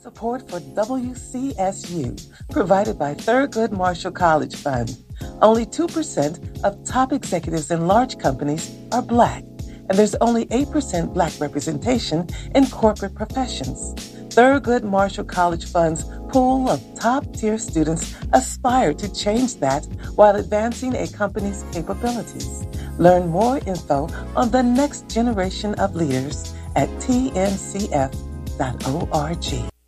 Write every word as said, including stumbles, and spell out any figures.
Support for W C S U, provided by Thurgood Marshall College Fund. Only two percent of top executives in large companies are Black, and there's only eight percent Black representation in corporate professions. Thurgood Marshall College Fund's pool of top-tier students aspire to change that while advancing a company's capabilities. Learn more info on the next generation of leaders at T M C F dot org.